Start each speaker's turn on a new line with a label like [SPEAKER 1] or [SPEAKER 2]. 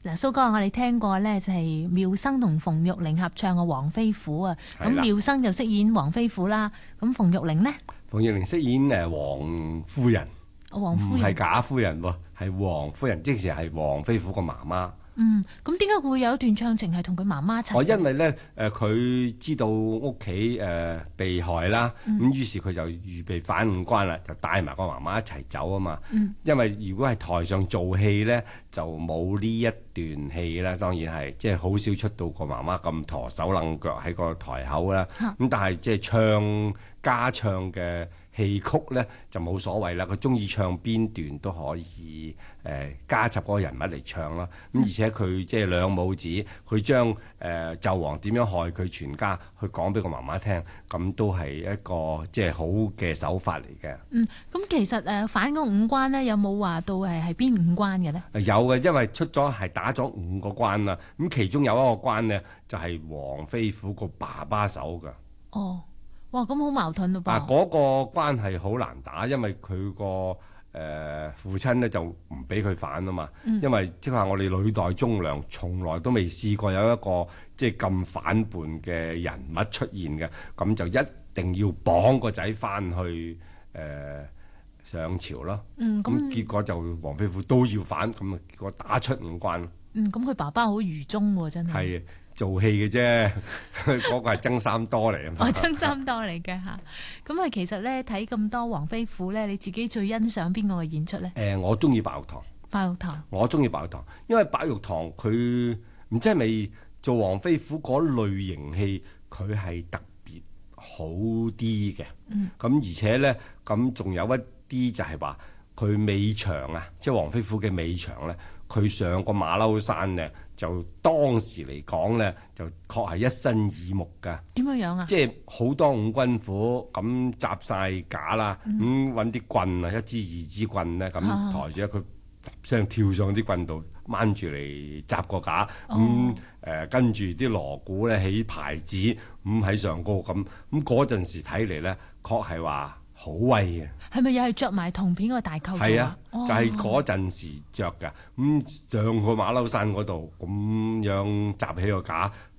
[SPEAKER 1] 嗱，蘇哥，我哋聽過咧就係妙生同馮玉玲合唱嘅《黃飛虎》啊，咁妙生就飾演黃飛虎啦，咁馮玉玲呢？
[SPEAKER 2] 馮玉玲飾演王夫人，
[SPEAKER 1] 王夫人
[SPEAKER 2] 唔係賈夫人喎，係王夫人，即係黃飛虎個媽媽。
[SPEAKER 1] 咁點解會有一段唱情係同佢媽媽一齊？
[SPEAKER 2] 因為咧佢知道屋企被害啦，咁於是佢就預備反五關啦，就帶埋個媽媽一齊走啊嘛。因為如果係台上做戲咧，就冇呢一段戲啦。當然係即係好少出到個媽媽咁陀手掕腳喺個台口啦。咁但係即係唱加唱嘅戲曲咧就冇所謂啦，佢中意唱邊段都可以加插嗰個人物嚟唱啦。咁而且佢即係兩母子，佢將紂王點樣害佢全家，去講俾個媽媽聽，咁都係一個即係好嘅手法嚟嘅。
[SPEAKER 1] 咁其實反嗰五關咧，有冇話到係邊五關嘅咧？
[SPEAKER 2] 有嘅，因為出咗係打咗5個關啦。咁其中有一個關呢，就係黃飛虎個爸爸手㗎。
[SPEAKER 1] 哦。哇，咁好矛盾咯噃！
[SPEAKER 2] 嗰個關係好難打，因為佢個父親咧就唔俾佢反啊嘛。因為即係話我哋歷代忠良，從來都未試過有一個即係咁反叛嘅人物出現嘅，咁就一定要綁個仔翻去上朝咯。咁結果就黃飛虎都要反，咁啊結果打出5關。
[SPEAKER 1] 咁佢爸爸好愚忠喎，真係。
[SPEAKER 2] 係做戲嘅啫，嗰個係曾三多嚟啊嘛。
[SPEAKER 1] 曾三多嚟嘅嚇。咁啊，其實咧睇咁多黃飛虎咧，你自己最欣賞邊個嘅演出咧？
[SPEAKER 2] 我中意白玉堂。
[SPEAKER 1] 白玉堂。我
[SPEAKER 2] 中意白玉堂，因為白玉堂佢唔知係咪做黃飛虎嗰類型戲，佢係特別好啲嘅。咁而且咧，咁仲有一啲就係話佢尾場啊，即係黃飛虎嘅尾場咧，佢上個馬騮山咧。就當時嚟講咧，就確係一身耳目㗎。
[SPEAKER 1] 點樣啊？
[SPEAKER 2] 即係好多五軍虎咁紮晒架啦，咁揾啲棍啊，1支2支棍咧，咁抬住佢聲跳上啲棍度，掹住嚟紮個架。跟住啲鑼鼓咧起牌子，咁喺上高咁嗰陣時睇嚟咧，確係話好威嘅。
[SPEAKER 1] 係咪又係着埋銅片個大扣？
[SPEAKER 2] 係啊，就係嗰陣時着㗎。咁上個馬騮山嗰度咁樣紮起個架，